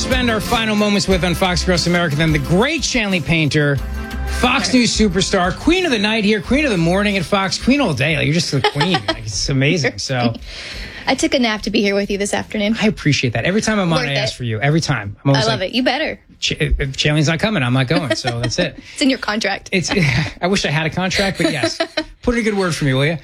spend our final moments with on Fox Across America than the great Shanley Painter, Fox News superstar, queen of the night here, queen of the morning at Fox, queen all day. Like, you're just the queen. Like, it's amazing. So I took a nap to be here with you this afternoon. I appreciate that. Every time I'm on, I ask for you. Every time. I love it. You better. If Shanley's not coming, I'm not going. So that's it. It's in your contract. I wish I had a contract, but yes. Put in a good word for me, will you?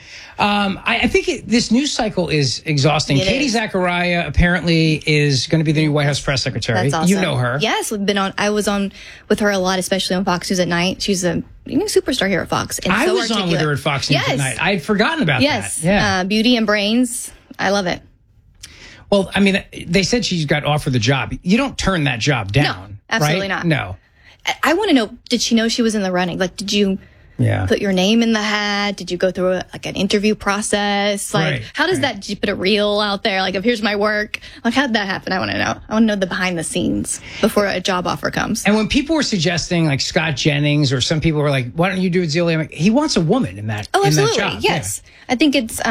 I think this news cycle is exhausting. Katie Zachariah apparently is going to be the new White House press secretary. That's awesome. You know her. Yes, I was on with her a lot, especially on Fox News at night. She's a superstar here at Fox. And I was on with her at Fox News at night. I'd forgotten about that. Yeah. Beauty and brains. I love it. Well, I mean, they said she's got offered the job. You don't turn that job down. No, absolutely right? not. No. I want to know, did she know she was in the running? Like, did you put your name in the hat? Did you go through an interview process? Like, how does that, did you put a reel out there? Like, here's my work. Like, how did that happen? I want to know. I want to know the behind the scenes before a job offer comes. And when people were suggesting, like, Scott Jennings, or some people were like, why don't you do it, Zelia? Like, he wants a woman in that, in that job. Yes. Yeah. I think it's,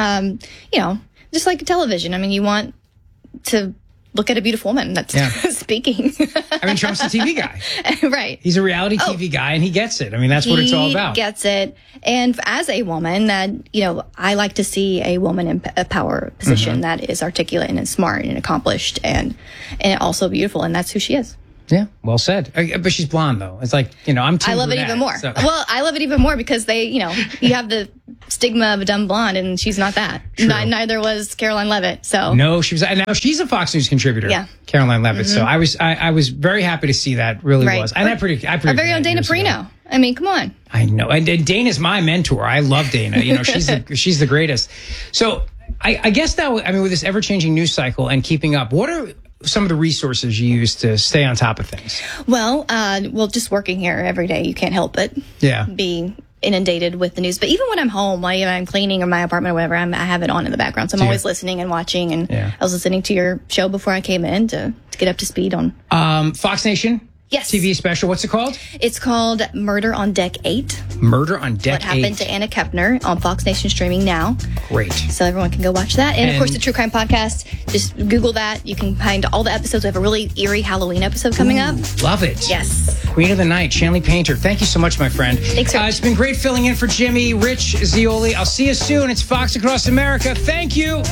just like television. I mean, you want to look at a beautiful woman that's speaking. I mean, Trump's a TV guy. Right. He's a reality TV guy, and he gets it. I mean, that's what it's all about. He gets it. And as a woman, that, I like to see a woman in a power position that is articulate and smart and accomplished and also beautiful, and that's who she is. Yeah, well said. But she's blonde, though. It's like, I'm Tim I love Burnett, it even more. So. Well, I love it even more because you have the stigma of a dumb blonde, and she's not that. Neither was Caroline Levitt. So no, she was. And now she's a Fox News contributor. Yeah, Caroline Levitt. So I was very happy to see that. Really was. And our very own Dana Perino. I mean, come on. I know, and Dana's my mentor. I love Dana. She's the greatest. So I guess that with this ever changing news cycle and keeping up, what are some of the resources you use to stay on top of things? Well, just working here every day, you can't help but be inundated with the news. But even when I'm home, like I'm cleaning in my apartment or whatever, I have it on in the background. So I'm always listening and watching. And I was listening to your show before I came in to get up to speed on Fox Nation. Yes. TV special. What's it called? It's called Murder on Deck 8. Murder on Deck 8. What Happened to Anna Kepner on Fox Nation streaming now. Great. So everyone can go watch that. And of course, the True Crime Podcast. Just Google that. You can find all the episodes. We have a really eerie Halloween episode coming up. Love it. Yes. Queen of the Night, Shanley Painter. Thank you so much, my friend. Thanks, Rich. It's been great filling in for Jimmy, Rich Zeoli. I'll see you soon. It's Fox Across America. Thank you.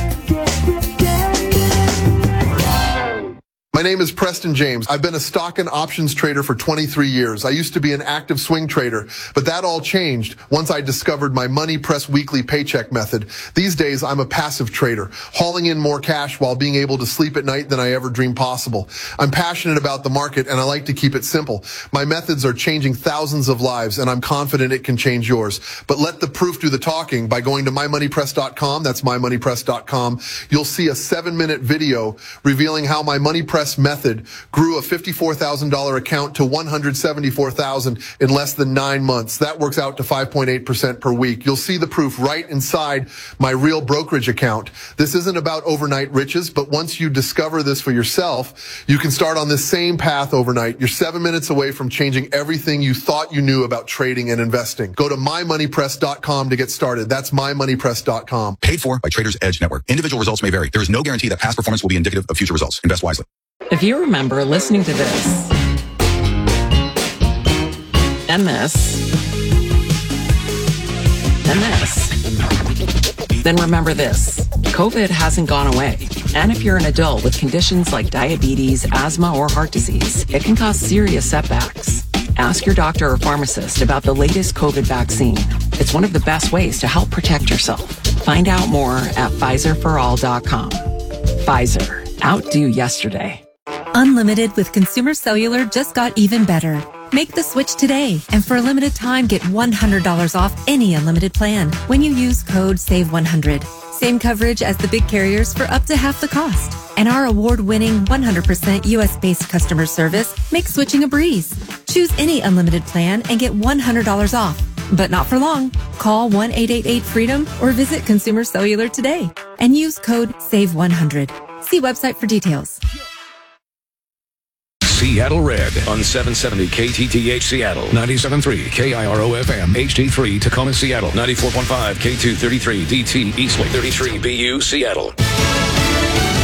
My name is Preston James. I've been a stock and options trader for 23 years. I used to be an active swing trader, but that all changed once I discovered my Money Press weekly paycheck method. These days, I'm a passive trader, hauling in more cash while being able to sleep at night than I ever dreamed possible. I'm passionate about the market, and I like to keep it simple. My methods are changing thousands of lives, and I'm confident it can change yours. But let the proof do the talking by going to mymoneypress.com. That's mymoneypress.com. You'll see a 7-minute video revealing how my Money Press method grew a $54,000 account to $174,000 in less than 9 months. That works out to 5.8% per week. You'll see the proof right inside my real brokerage account. This isn't about overnight riches, but once you discover this for yourself, you can start on this same path overnight. You're 7 minutes away from changing everything you thought you knew about trading and investing. Go to mymoneypress.com to get started. That's mymoneypress.com. Paid for by Traders Edge Network. Individual results may vary. There is no guarantee that past performance will be indicative of future results. Invest wisely. If you remember listening to this, and this, and this, then remember this. COVID hasn't gone away. And if you're an adult with conditions like diabetes, asthma, or heart disease, it can cause serious setbacks. Ask your doctor or pharmacist about the latest COVID vaccine. It's one of the best ways to help protect yourself. Find out more at PfizerForAll.com. Pfizer. Outdo yesterday. Unlimited with Consumer Cellular just got even better. Make the switch today, and for a limited time, get $100 off any unlimited plan when you use code SAVE100. Same coverage as the big carriers for up to half the cost. And our award-winning 100% U.S.-based customer service makes switching a breeze. Choose any unlimited plan and get $100 off. But not for long. Call 1-888-FREEDOM or visit Consumer Cellular today and use code SAVE100. See website for details. Seattle Red on 770 KTTH Seattle, 97.3 KIRO FM, HD3 Tacoma Seattle, 94.5 K233 DT Eastlake, 33 BU Seattle.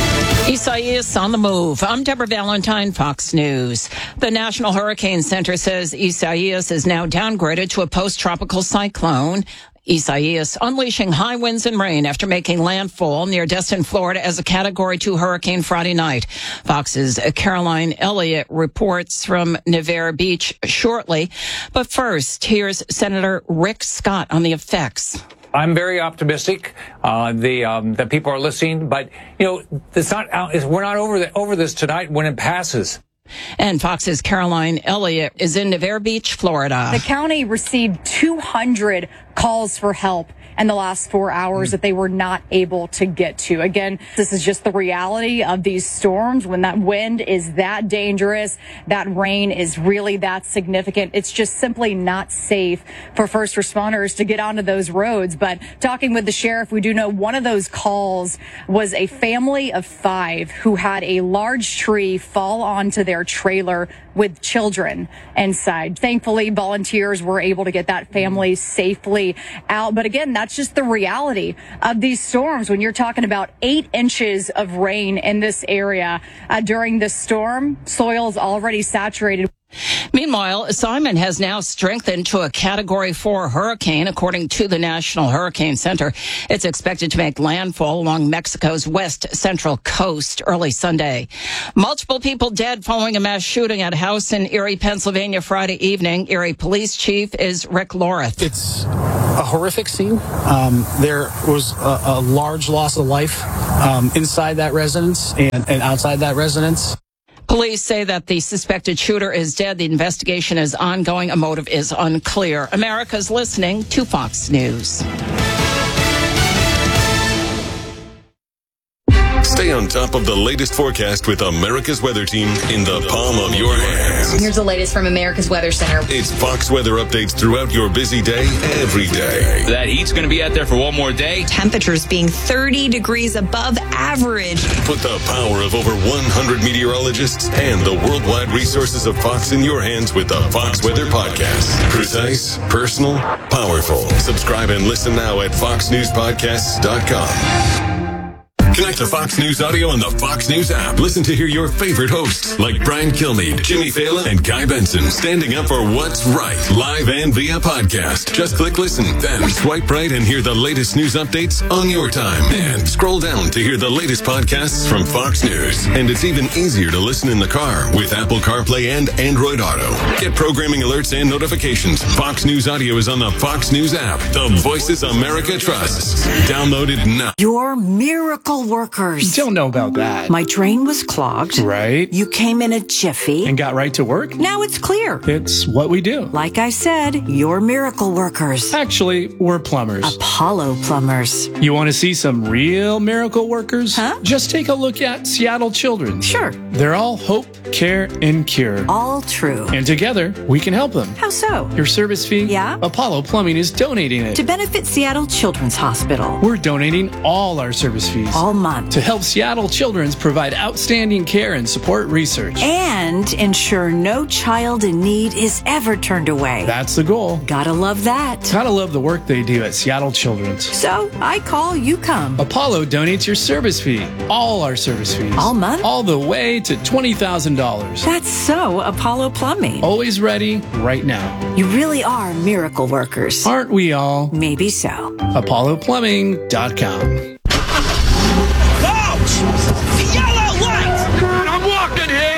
Isaias on the move. I'm Deborah Valentine, Fox News. The National Hurricane Center says Isaias is now downgraded to a post-tropical cyclone. Isaias unleashing high winds and rain after making landfall near Destin, Florida as a Category 2 hurricane Friday night. Fox's Caroline Elliott reports from Navarre Beach shortly. But first, here's Senator Rick Scott on the effects. I'm very optimistic that people are listening, but it's not. We're not over this tonight when it passes. And Fox's Caroline Elliott is in Navarre Beach, Florida. The county received 200 calls for help in the last 4 hours that they were not able to get to. Again, this is just the reality of these storms. When that wind is that dangerous, that rain is really that significant, it's just simply not safe for first responders to get onto those roads. But talking with the sheriff, we do know one of those calls was a family of 5 who had a large tree fall onto their trailer with children inside. Thankfully, volunteers were able to get that family safely out. But again, that's just the reality of these storms. When you're talking about 8 inches of rain in this area during this storm, soil is already saturated. Meanwhile, Simon has now strengthened to a Category 4 hurricane, according to the National Hurricane Center. It's expected to make landfall along Mexico's west central coast early Sunday. Multiple people dead following a mass shooting at a house in Erie, Pennsylvania Friday evening. Erie Police Chief is Rick Loreth. It's a horrific scene. There was a large loss of life inside that residence and outside that residence. Police say that the suspected shooter is dead. The investigation is ongoing. A motive is unclear. America's listening to Fox News. Stay on top of the latest forecast with America's Weather Team in the palm of your hands. Here's the latest from America's Weather Center. It's Fox weather updates throughout your busy day, every day. That heat's going to be out there for one more day. Temperatures being 30 degrees above average. Put the power of over 100 meteorologists and the worldwide resources of Fox in your hands with the Fox Weather Podcast. Precise, personal, powerful. Subscribe and listen now at foxnewspodcasts.com. Connect to Fox News Audio on the Fox News app. Listen to hear your favorite hosts like Brian Kilmeade, Jimmy Fallon, and Guy Benson standing up for what's right, live and via podcast. Just click listen, then swipe right and hear the latest news updates on your time. And scroll down to hear the latest podcasts from Fox News. And it's even easier to listen in the car with Apple CarPlay and Android Auto. Get programming alerts and notifications. Fox News Audio is on the Fox News app. The voices America trusts. Download it now. Your miracle workers. Don't know about that. My drain was clogged. Right. You came in a jiffy. And got right to work. Now it's clear. It's what we do. Like I said, you're miracle workers. Actually, we're plumbers. Apollo Plumbers. You want to see some real miracle workers? Huh? Just take a look at Seattle Children's. Sure. They're all hope, care, and cure. All true. And together, we can help them. How so? Your service fee? Yeah. Apollo Plumbing is donating it. To benefit Seattle Children's Hospital. We're donating all our service fees. All month. To help Seattle Children's provide outstanding care and support research. And ensure no child in need is ever turned away. That's the goal. Gotta love that. Gotta love the work they do at Seattle Children's. So, I call, you come. Apollo donates your service fee. All our service fees. All month? All the way to $20,000. That's so Apollo Plumbing. Always ready, right now. You really are miracle workers. Aren't we all? Maybe so. ApolloPlumbing.com. The yellow light! I'm walking here!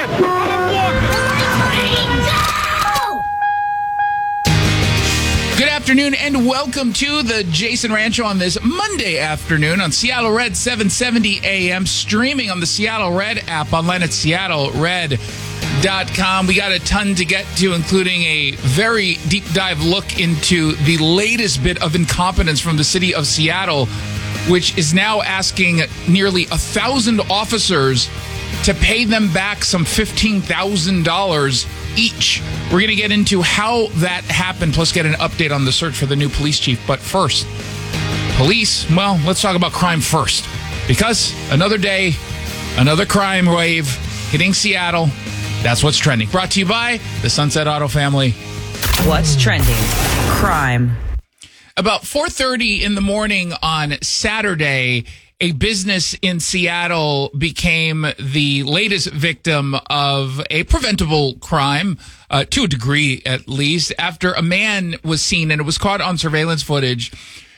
Good afternoon and welcome to the Jason Rancho on this Monday afternoon on Seattle Red 770 AM, streaming on the Seattle Red app, online at seattlered.com. We got a ton to get to, including a very deep dive look into the latest bit of incompetence from the city of Seattle, which is now asking nearly 1,000 officers to pay them back some $15,000 each. We're going to get into how that happened, plus get an update on the search for the new police chief. But first, police, well, let's talk about crime first. Because another day, another crime wave hitting Seattle. That's what's trending. Brought to you by the Sunset Auto family. What's trending? Crime. About 4:30 in the morning on Saturday, a business in Seattle became the latest victim of a preventable crime, to a degree at least, after a man was seen, and it was caught on surveillance footage,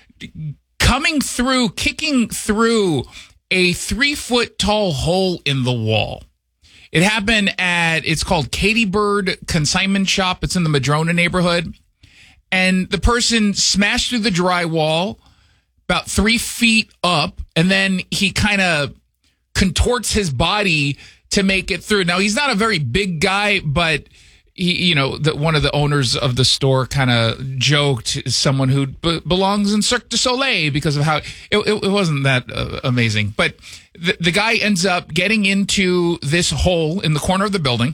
kicking through a 3-foot tall hole in the wall. It happened it's called Katie Bird Consignment Shop. It's in the Madrona neighborhood. And the person smashed through the drywall about 3 feet up, and then he kind of contorts his body to make it through. Now, he's not a very big guy, but one of the owners of the store kind of joked, someone who belongs in Cirque du Soleil, because of how it wasn't that amazing. But the guy ends up getting into this hole in the corner of the building.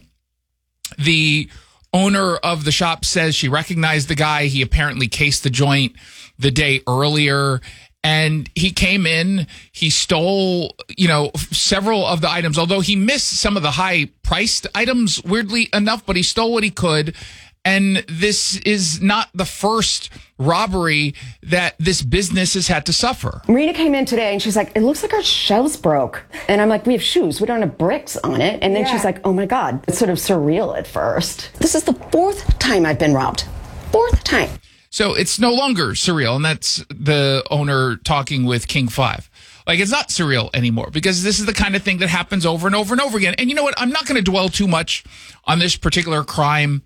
The owner of the shop says she recognized the guy. He apparently cased the joint the day earlier. And he came in, he stole, several of the items, although he missed some of the high-priced items, weirdly enough, but he stole what he could. And this is not the first robbery that this business has had to suffer. Marina came in today and she's like, it looks like our shelves broke. And I'm like, we have shoes. We don't have bricks on it. And then she's like, oh my God. It's sort of surreal at first. This is the 4th time I've been robbed. 4th time. So it's no longer surreal. And that's the owner talking with King 5. Like, it's not surreal anymore, because this is the kind of thing that happens over and over and over again. And you know what? I'm not going to dwell too much on this particular crime.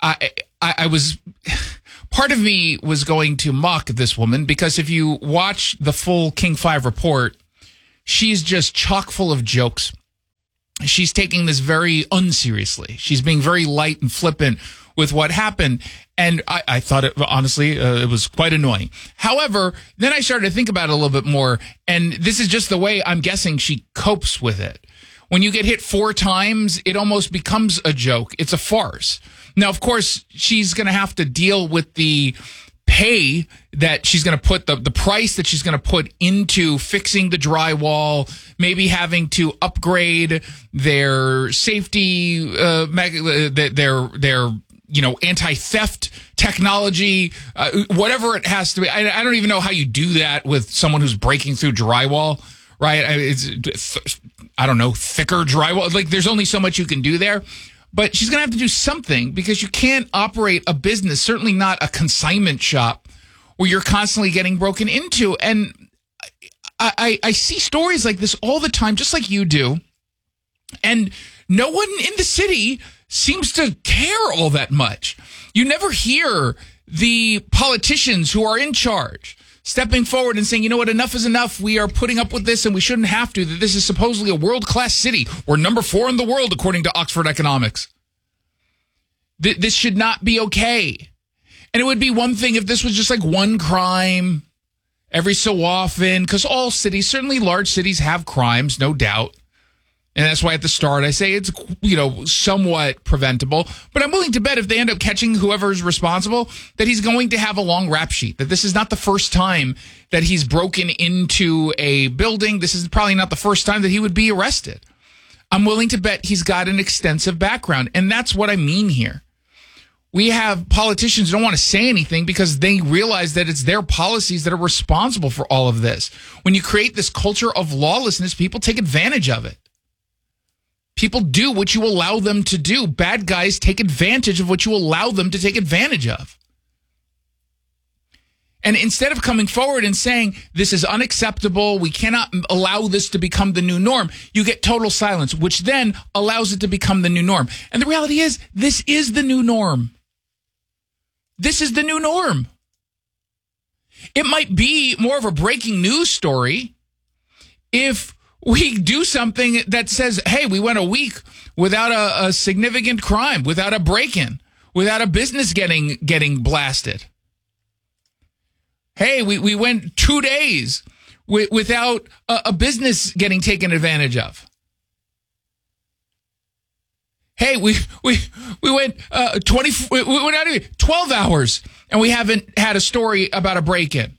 I was, part of me was going to mock this woman, because if you watch the full King 5 report, she's just chock full of jokes. She's taking this very unseriously. She's being very light and flippant with what happened. And I thought it, honestly, it was quite annoying. However, then I started to think about it a little bit more. And this is just the way I'm guessing she copes with it. When you get hit 4 times, it almost becomes a joke. It's a farce. Now, of course, she's going to have to deal with the pay that she's going to put, the price that she's going to put into fixing the drywall, maybe having to upgrade their safety, their anti-theft technology, whatever it has to be. I don't even know how you do that with someone who's breaking through drywall, right? I don't know, thicker drywall. Like, there's only so much you can do there. But she's going to have to do something, because you can't operate a business, certainly not a consignment shop, where you're constantly getting broken into. And I see stories like this all the time, just like you do. And no one in the city seems to care all that much. You never hear the politicians who are in charge stepping forward and saying, you know what, enough is enough. We are putting up with this, and we shouldn't have to. That this is supposedly a world-class city. We're number 4 in the world, according to Oxford Economics. This should not be okay. And it would be one thing if this was just like one crime every so often, because all cities, certainly large cities, have crimes, no doubt. And that's why at the start I say it's, somewhat preventable. But I'm willing to bet if they end up catching whoever's responsible, that he's going to have a long rap sheet. That this is not the first time that he's broken into a building. This is probably not the first time that he would be arrested. I'm willing to bet he's got an extensive background. And that's what I mean here. We have politicians who don't want to say anything because they realize that it's their policies that are responsible for all of this. When you create this culture of lawlessness, people take advantage of it. People do what you allow them to do. Bad guys take advantage of what you allow them to take advantage of. And instead of coming forward and saying, this is unacceptable, we cannot allow this to become the new norm, you get total silence, which then allows it to become the new norm. And the reality is, this is the new norm. This is the new norm. It might be more of a breaking news story if we do something that says, hey, we went a week without a significant crime, without a break-in, without a business getting blasted. Hey, we went 2 days without a business getting taken advantage of. Hey, we went 12 hours and we haven't had a story about a break-in.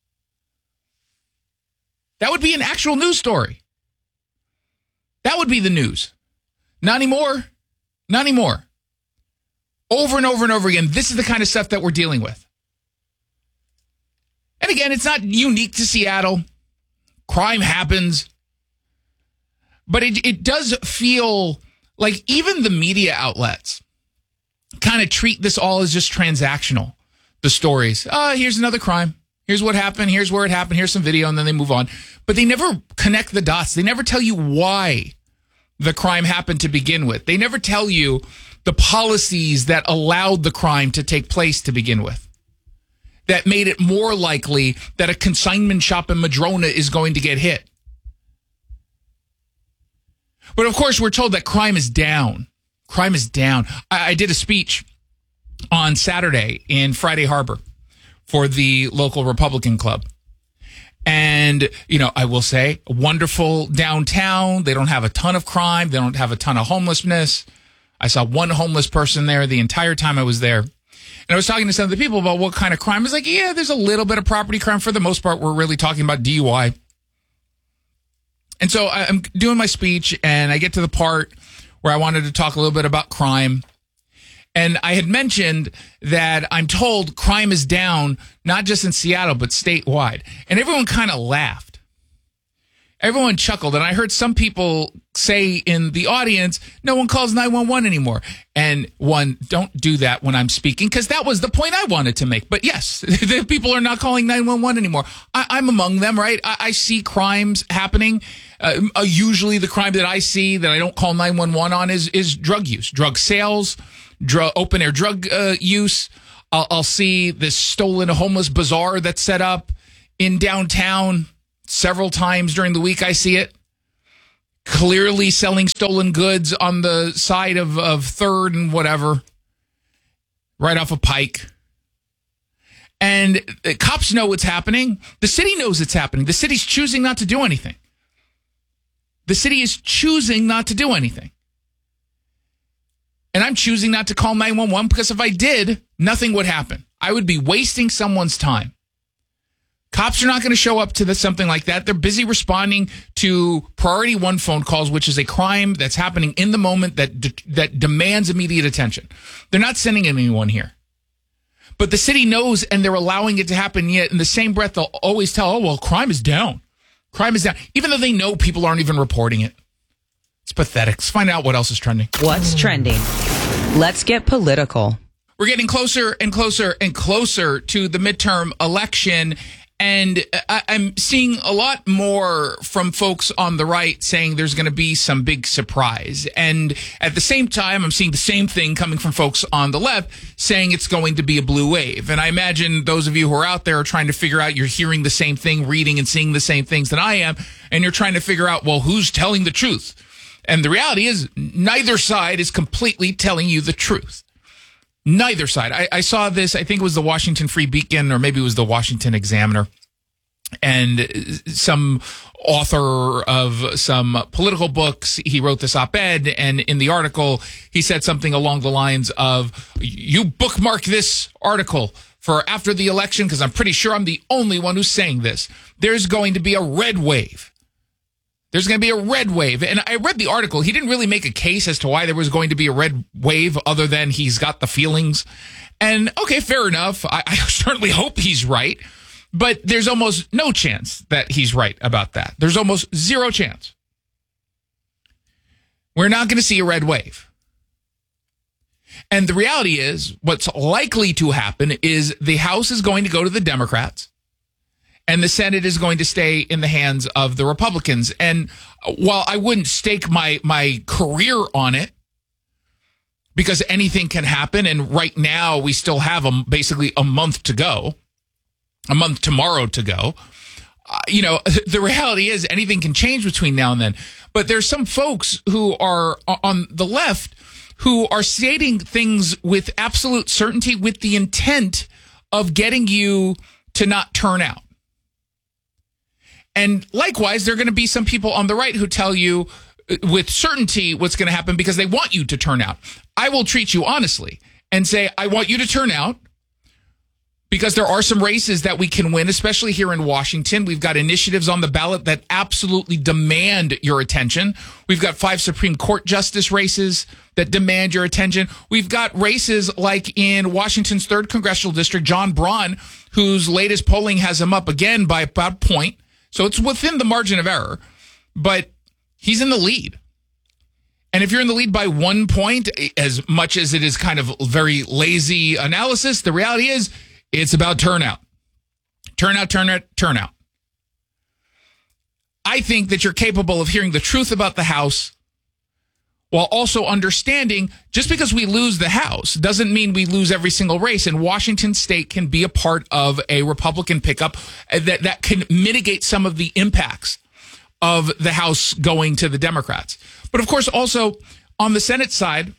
That would be an actual news story. That would be the news. Not anymore. Not anymore. Over and over and over again, this is the kind of stuff that we're dealing with. And again, it's not unique to Seattle. Crime happens. But it does feel like even the media outlets kind of treat this all as just transactional. The stories. Here's another crime. Here's what happened. Here's where it happened. Here's some video, and then they move on. But they never connect the dots. They never tell you why the crime happened to begin with. They never tell you the policies that allowed the crime to take place to begin with, that made it more likely that a consignment shop in Madrona is going to get hit. But of course, we're told that crime is down. Crime is down. I did a speech on Saturday in Friday Harbor for the local Republican club. And, I will say, wonderful downtown. They don't have a ton of crime. They don't have a ton of homelessness. I saw one homeless person there the entire time I was there. And I was talking to some of the people about what kind of crime. I was like, yeah, there's a little bit of property crime. For the most part, we're really talking about DUI. And so I'm doing my speech, and I get to the part where I wanted to talk a little bit about crime. And I had mentioned that I'm told crime is down, not just in Seattle, but statewide. And everyone kind of laughed. Everyone chuckled. And I heard some people say in the audience, no one calls 911 anymore. And don't do that when I'm speaking, because that was the point I wanted to make. But yes, the people are not calling 911 anymore. I'm among them, right? I see crimes happening. Usually the crime that I see that I don't call 911 on is drug use, drug sales, open air drug use. I'll see this stolen homeless bazaar that's set up in downtown several times during the week. I see it clearly selling stolen goods on the side of 3rd and whatever, right off of Pike. And the cops know what's happening. The city knows it's happening. The city's choosing not to do anything. The city is choosing not to do anything. And I'm choosing not to call 911 because if I did, nothing would happen. I would be wasting someone's time. Cops are not going to show up to something like that. They're busy responding to priority 1 phone calls, which is a crime that's happening in the moment that demands immediate attention. They're not sending anyone here. But the city knows, and they're allowing it to happen, yet in the same breath, they'll always tell, crime is down. Crime is down, even though they know people aren't even reporting it. It's pathetic. Let's find out what else is trending. What's trending? Let's get political. We're getting closer and closer and closer to the midterm election. And I'm seeing a lot more from folks on the right saying there's going to be some big surprise. And at the same time, I'm seeing the same thing coming from folks on the left saying it's going to be a blue wave. And I imagine those of you who are out there are trying to figure out, you're hearing the same thing, reading and seeing the same things that I am. And you're trying to figure out, well, who's telling the truth? And the reality is neither side is completely telling you the truth. Neither side. I saw this, I think it was the Washington Free Beacon, or maybe it was the Washington Examiner. And some author of some political books, he wrote this op-ed, and in the article, he said something along the lines of, you bookmark this article for after the election, because I'm pretty sure I'm the only one who's saying this. There's going to be a red wave. There's going to be a red wave. And I read the article. He didn't really make a case as to why there was going to be a red wave other than he's got the feelings. And okay, fair enough. I certainly hope he's right. But there's almost no chance that he's right about that. There's almost zero chance. We're not going to see a red wave. And the reality is, what's likely to happen is the House is going to go to the Democrats, and the Senate is going to stay in the hands of the Republicans. And while I wouldn't stake my career on it, because anything can happen, and right now we still have basically a month to go, a month tomorrow to go, the reality is anything can change between now and then. But there's some folks who are on the left who are stating things with absolute certainty with the intent of getting you to not turn out. And likewise, there are going to be some people on the right who tell you with certainty what's going to happen because they want you to turn out. I will treat you honestly and say, I want you to turn out because there are some races that we can win, especially here in Washington. We've got initiatives on the ballot that absolutely demand your attention. We've got 5 Supreme Court justice races that demand your attention. We've got races like in Washington's 3rd Congressional District, John Braun, whose latest polling has him up again by about a point, So it's within the margin of error, but he's in the lead. And if you're in the lead by 1 point, as much as it is kind of very lazy analysis, the reality is it's about turnout. Turnout. I think that you're capable of hearing the truth about the House while also understanding just because we lose the House doesn't mean we lose every single race. And Washington State can be a part of a Republican pickup that can mitigate some of the impacts of the House going to the Democrats. But of course, also on the Senate side,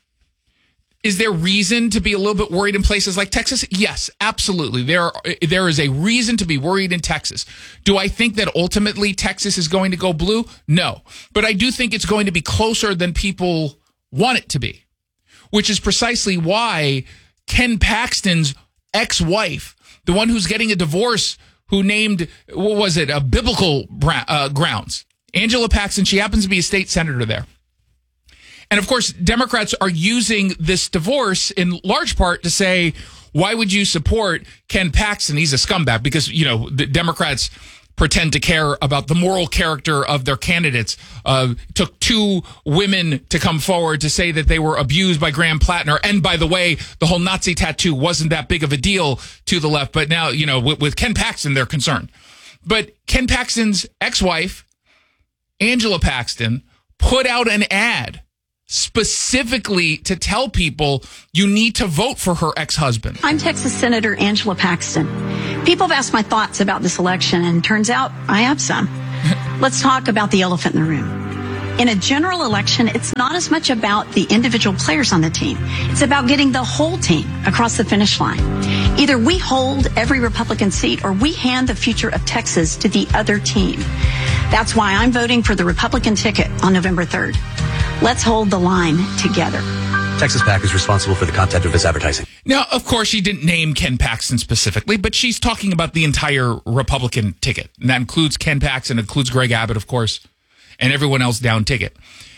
is there reason to be a little bit worried in places like Texas? Yes, absolutely. There is a reason to be worried in Texas. Do I think that ultimately Texas is going to go blue? No. But I do think it's going to be closer than people want it to be, which is precisely why Ken Paxton's ex-wife, the one who's getting a divorce, who named, what was it, a biblical grounds, Angela Paxton, she happens to be a state senator there. And of course, Democrats are using this divorce in large part to say, why would you support Ken Paxton? He's a scumbag because, the Democrats pretend to care about the moral character of their candidates. Took 2 women to come forward to say that they were abused by Graham Plattner. And by the way, the whole Nazi tattoo wasn't that big of a deal to the left. But now, with Ken Paxton, they're concerned. But Ken Paxton's ex-wife, Angela Paxton, put out an ad specifically to tell people you need to vote for her ex-husband. I'm Texas Senator Angela Paxton. People have asked my thoughts about this election, and turns out I have some. Let's talk about the elephant in the room. In a general election, it's not as much about the individual players on the team. It's about getting the whole team across the finish line. Either we hold every Republican seat or we hand the future of Texas to the other team. That's why I'm voting for the Republican ticket on November 3rd. Let's hold the line together. Texas PAC is responsible for the content of this advertising. Now, of course, she didn't name Ken Paxton specifically, but she's talking about the entire Republican ticket. And that includes Ken Paxton, includes Greg Abbott, of course, and everyone else down ticket.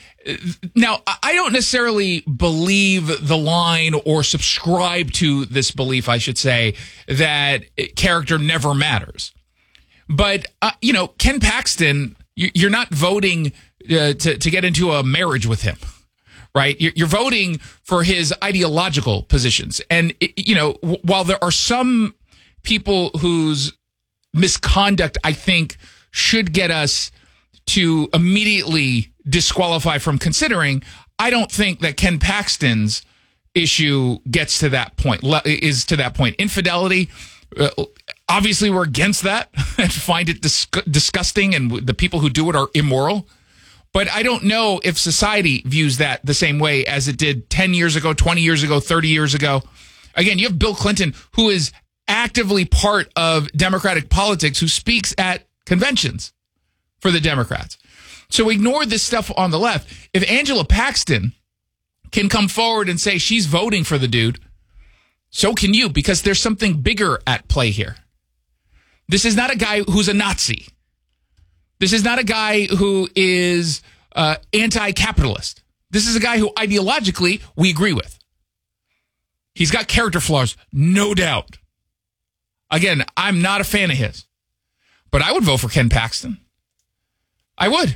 Now, I don't necessarily believe the line or subscribe to this belief, I should say, that character never matters. But, Ken Paxton, you're not voting to get into a marriage with him, right? You're voting for his ideological positions. And, while there are some people whose misconduct, I think, should get us to immediately disqualify from considering, I don't think that Ken Paxton's issue gets to that point, is to that point. Infidelity, obviously we're against that and find it disgusting, and the people who do it are immoral. But I don't know if society views that the same way as it did 10 years ago, 20 years ago, 30 years ago. Again, you have Bill Clinton, who is actively part of Democratic politics, who speaks at conventions for the Democrats. So ignore this stuff on the left. If Angela Paxton can come forward and say she's voting for the dude, so can you, because there's something bigger at play here. This is not a guy who's a Nazi. This is not a guy who is anti-capitalist. This is a guy who ideologically we agree with. He's got character flaws, no doubt. Again, I'm not a fan of his, but I would vote for Ken Paxton. I would.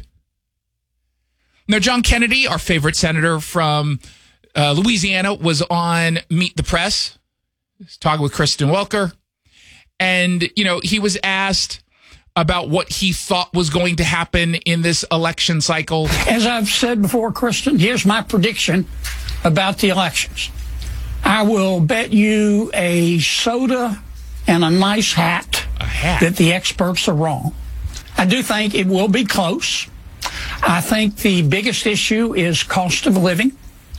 Now, John Kennedy, our favorite senator from Louisiana, was on Meet the Press. He's talking with Kristen Welker. And, he was asked about what he thought was going to happen in this election cycle. As I've said before, Kristen, here's my prediction about the elections. I will bet you a soda and a nice hat, that the experts are wrong. I do think it will be close. I think the biggest issue is cost of living.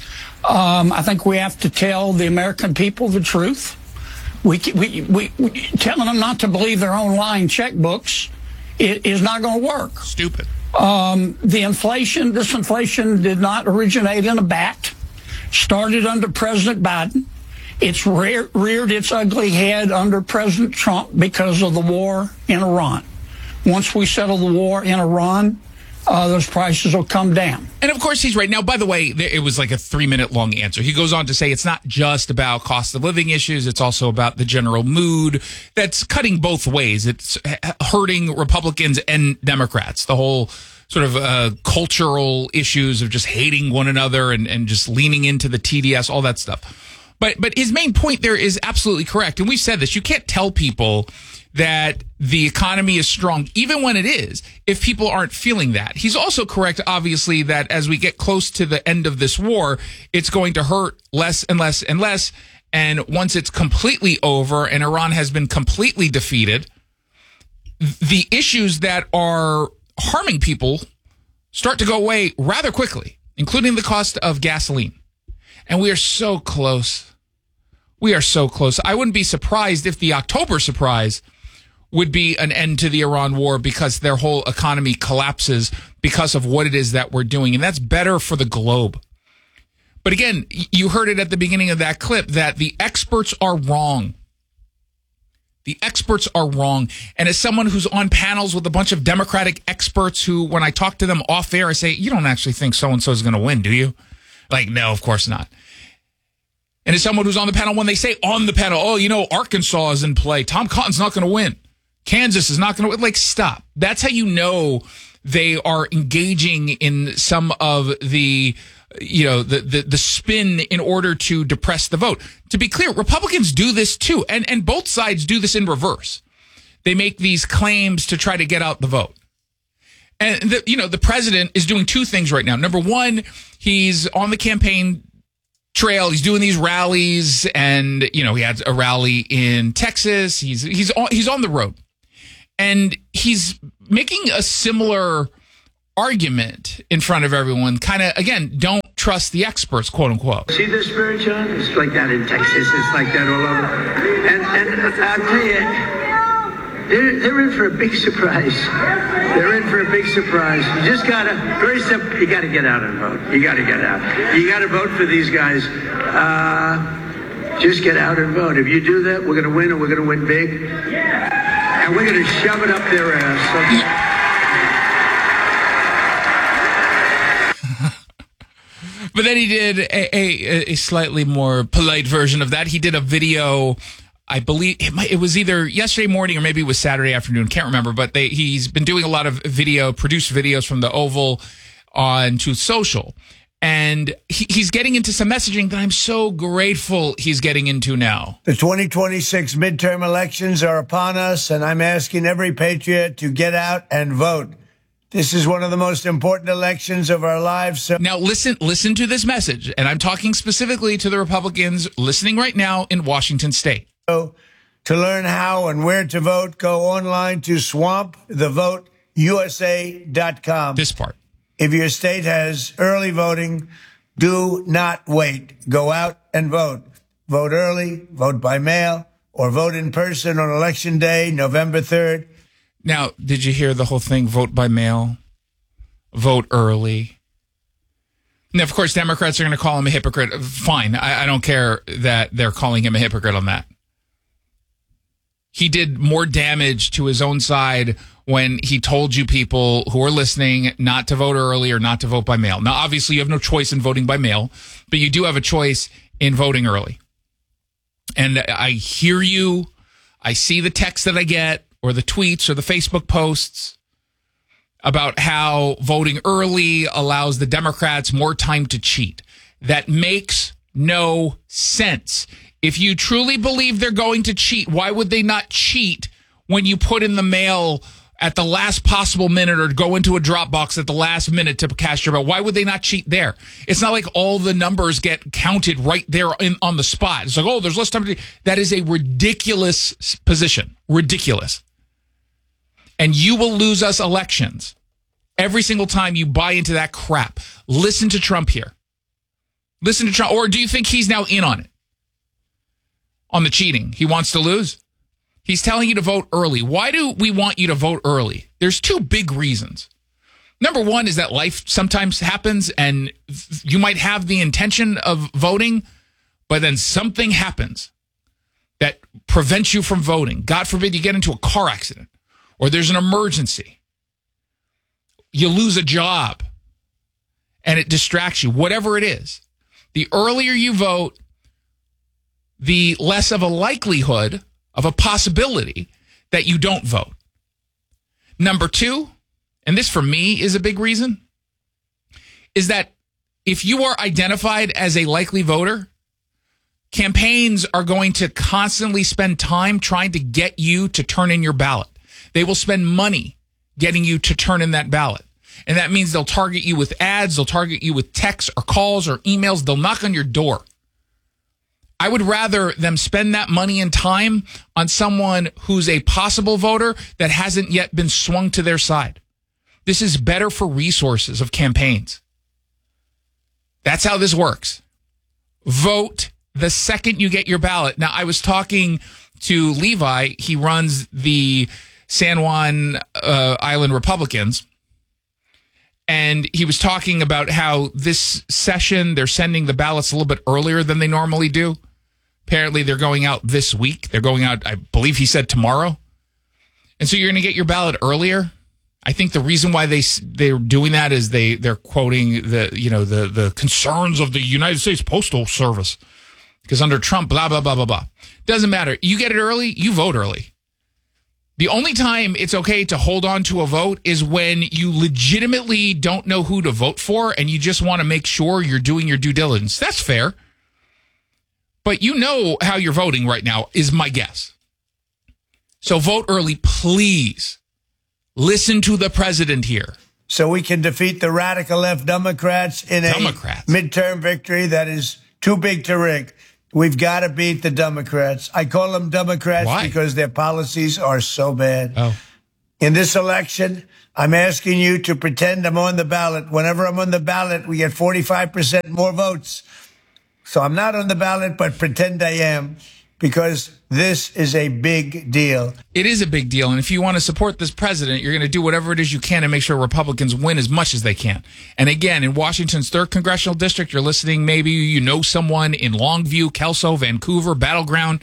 I think we have to tell the American people the truth. We telling them not to believe their own lying checkbooks is not going to work. Stupid. This inflation did not originate in a vat. Started under President Biden. It's reared its ugly head under President Trump because of the war in Iran. Once we settle the war in Iran, those prices will come down. And of course, he's right. Now, by the way, it was like a 3-minute long answer. He goes on to say it's not just about cost of living issues. It's also about the general mood that's cutting both ways. It's hurting Republicans and Democrats. The whole sort of cultural issues of just hating one another and just leaning into the TDS, all that stuff. But his main point there is absolutely correct. And we've said this. You can't tell people that the economy is strong, even when it is, if people aren't feeling that. He's also correct, obviously, that as we get close to the end of this war, it's going to hurt less and less and less. And once it's completely over and Iran has been completely defeated, the issues that are harming people start to go away rather quickly, including the cost of gasoline. And we are so close. We are so close. I wouldn't be surprised if the October surprise would be an end to the Iran war because their whole economy collapses because of what it is that we're doing. And that's better for the globe. But again, you heard it at the beginning of that clip that the experts are wrong. The experts are wrong. And as someone who's on panels with a bunch of Democratic experts who, when I talk to them off air, I say, you don't actually think so-and-so is going to win, do you? Like, no, of course not. And as someone who's on the panel, when they say on the panel, oh, you know, Arkansas is in play. Tom Cotton's not going to win. Kansas is not going to win. Like, stop. That's how you know they are engaging in some of the, you know, the spin in order to depress the vote. To be clear, Republicans do this too. And both sides do this in reverse. They make these claims to try to get out the vote. And, the president is doing two things right now. Number one, he's on the campaign trail. He's doing these rallies, and he had a rally in Texas. He's on the road, and he's making a similar argument in front of everyone. Kind of, again, don't trust the experts, quote unquote. See the spirit, John? It's like that in Texas. It's like that all over. And I'll tell you, they're in for a big surprise. They're in for a big surprise. You just gotta, very simple, you gotta get out and vote. You gotta get out. You gotta vote for these guys. Just get out and vote. If you do that, we're gonna win, and we're gonna win big. And we're gonna shove it up their ass. But then he did a slightly more polite version of that. He did a video, I believe it was either yesterday morning or maybe it was Saturday afternoon. Can't remember, but he's been doing a lot of produced videos from the Oval on Truth Social. And he's getting into some messaging that I'm so grateful he's getting into now. The 2026 midterm elections are upon us, and I'm asking every patriot to get out and vote. This is one of the most important elections of our lives. So now listen to this message, and I'm talking specifically to the Republicans listening right now in Washington State. To learn how and where to vote, go online to swampthevote.usa.com. This part. If your state has early voting, do not wait. Go out and vote. Vote early, vote by mail, or vote in person on Election Day, November 3rd. Now, did you hear the whole thing? Vote by mail, vote early. Now, of course, Democrats are going to call him a hypocrite. Fine. I don't care that they're calling him a hypocrite on that. He did more damage to his own side when he told you people who are listening not to vote early or not to vote by mail. Now, obviously, you have no choice in voting by mail, but you do have a choice in voting early. And I hear you. I see the text that I get, or the tweets or the Facebook posts about how voting early allows the Democrats more time to cheat. That makes no sense. If you truly believe they're going to cheat, why would they not cheat when you put in the mail at the last possible minute or go into a drop box at the last minute to cast your vote? Why would they not cheat there? It's not like all the numbers get counted right there on the spot. It's like, oh, there's less time to do. That is a ridiculous position. Ridiculous. And you will lose us elections every single time you buy into that crap. Listen to Trump here. Listen to Trump. Or do you think he's now in on it? On the cheating. He wants to lose. He's telling you to vote early. Why do we want you to vote early? There's two big reasons. Number one is that life sometimes happens and you might have the intention of voting, but then something happens that prevents you from voting. God forbid you get into a car accident or there's an emergency. you lose a job and it distracts you, whatever it is. The earlier you vote, the less of a likelihood of a possibility that you don't vote. Number two, and this for me is a big reason, is that if you are identified as a likely voter, campaigns are going to constantly spend time trying to get you to turn in your ballot. They will spend money getting you to turn in that ballot. And that means they'll target you with ads, they'll target you with texts or calls or emails, they'll knock on your door. I would rather them spend that money and time on someone who's a possible voter that hasn't yet been swung to their side. This is better for resources of campaigns. That's how this works. Vote the second you get your ballot. Now, I was talking to Levi. He runs the San Juan Island Republicans. And he was talking about how this session, they're sending the ballots a little bit earlier than they normally do. Apparently, they're going out this week. They're going out, I believe he said tomorrow. And so you're going to get your ballot earlier. I think the reason why they're doing that is they're quoting the concerns of the United States Postal Service. Because under Trump, blah, blah, blah, blah, blah. Doesn't matter. You get it early, you vote early. The only time it's okay to hold on to a vote is when you legitimately don't know who to vote for and you just want to make sure you're doing your due diligence. That's fair. But you know how you're voting right now is my guess. So vote early, please. Listen to the president here. So we can defeat the radical left Democrats in a midterm victory that is too big to rig. We've got to beat the Democrats. I call them Democrats because their policies are so bad. Oh. In this election, I'm asking you to pretend I'm on the ballot. Whenever I'm on the ballot, we get 45% more votes. So I'm not on the ballot, but pretend I am, because this is a big deal. It is a big deal. And if you want to support this president, you're going to do whatever it is you can to make sure Republicans win as much as they can. And again, in Washington's 3rd Congressional District, you're listening, maybe you know someone in Longview, Kelso, Vancouver, Battleground.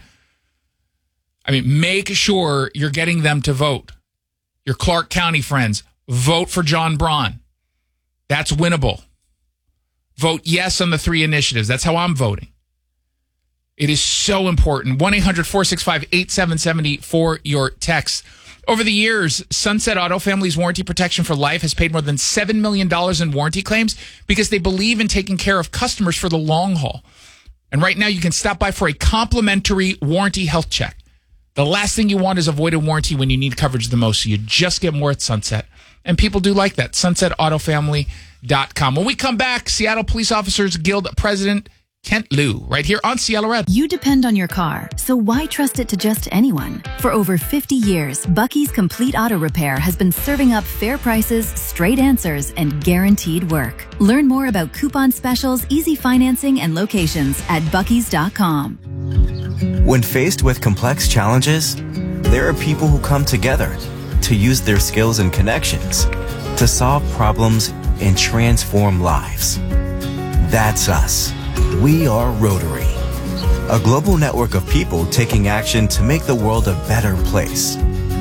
I mean, make sure you're getting them to vote. Your Clark County friends, vote for John Braun. That's winnable. Vote yes on the 3 initiatives. That's how I'm voting. It is so important. 1-800-465-8770 for your texts. Over the years, Sunset Auto Family's Warranty Protection for Life has paid more than $7 million in warranty claims because they believe in taking care of customers for the long haul. And right now, you can stop by for a complimentary warranty health check. The last thing you want is avoided warranty when you need coverage the most, so you just get more at Sunset. And people do like that. SunsetAutoFamily.com. When we come back, Seattle Police Officers Guild President Kent Liu, right here on Seattle Red. You depend on your car, so why trust it to just anyone? For over 50 years, Bucky's Complete Auto Repair has been serving up fair prices, straight answers, and guaranteed work. Learn more about coupon specials, easy financing, and locations at Bucky's.com. When faced with complex challenges, there are people who come together to use their skills and connections to solve problems and transform lives. That's us. We are Rotary, a global network of people taking action to make the world a better place.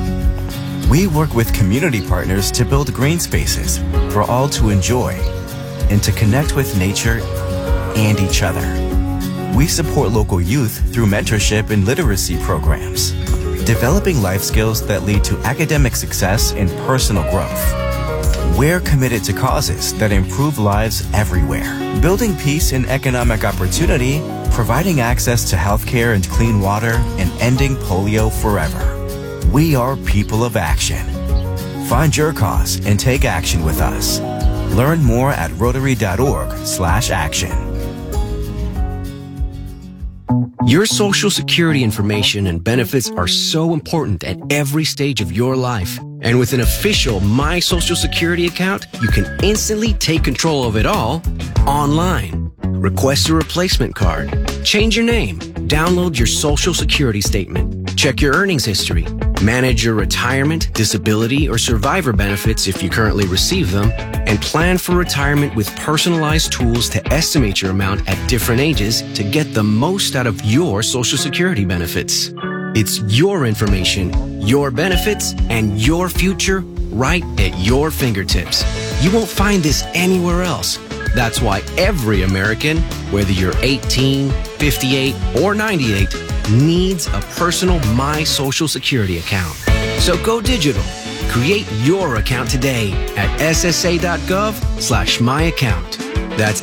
We work with community partners to build green spaces for all to enjoy and to connect with nature and each other. We support local youth through mentorship and literacy programs, developing life skills that lead to academic success and personal growth. We're committed to causes that improve lives everywhere, building peace and economic opportunity, providing access to healthcare and clean water, and ending polio forever. We are people of action. Find your cause and take action with us. Learn more at Rotary.org/action. Your Social Security information and benefits are so important at every stage of your life. And with an official My Social Security account, you can instantly take control of it all online. Request a replacement card, change your name, download your Social Security statement, check your earnings history, manage your retirement, disability, or survivor benefits if you currently receive them, and plan for retirement with personalized tools to estimate your amount at different ages to get the most out of your Social Security benefits. It's your information, your benefits, and your future right at your fingertips. You won't find this anywhere else. That's why every American, whether you're 18, 58, or 98, needs a personal My Social Security account. So go digital. Create your account today at ssa.gov/myaccount. That's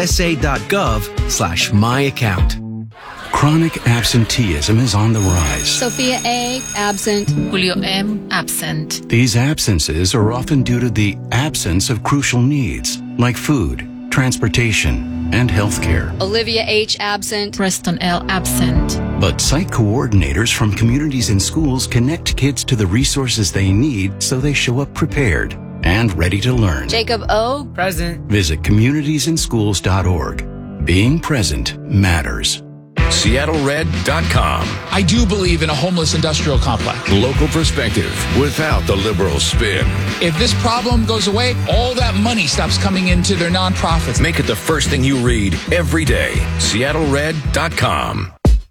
ssa.gov/myaccount. Chronic absenteeism is on the rise. Sophia A. absent. Julio M. absent. These absences are often due to the absence of crucial needs like food, transportation, and healthcare. Olivia H. absent. Preston L. absent. But site coordinators from communities and schools connect kids to the resources they need so they show up prepared and ready to learn. Jacob O. present. Visit communitiesandschools.org. Being present matters. SeattleRed.com. I do believe in a homeless industrial complex. Local perspective without the liberal spin. If this problem goes away, all that money stops coming into their nonprofits. Make it the first thing you read every day. SeattleRed.com.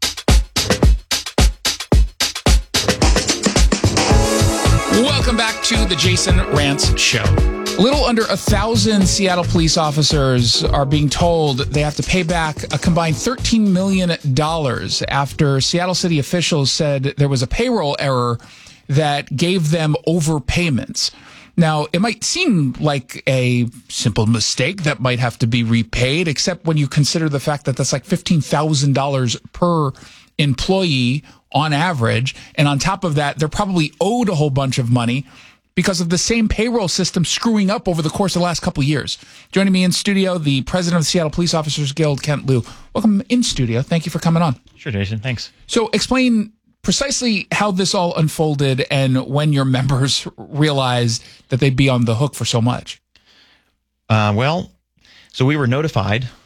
Welcome back to the Jason Rantz Show. A little under 1,000 Seattle police officers are being told they have to pay back a combined $13 million after Seattle city officials said there was a payroll error that gave them overpayments. Now, it might seem like a simple mistake that might have to be repaid, except when you consider the fact that that's like $15,000 per employee on average. And on top of that, they're probably owed a whole bunch of money because of the same payroll system screwing up over the course of the last couple of years. Joining me in studio, the president of the Seattle Police Officers Guild, Kent Liu. Welcome in studio. Thank you for coming on. Sure, Jason. Thanks. So explain precisely how this all unfolded and when your members realized that they'd be on the hook for so much. So we were notified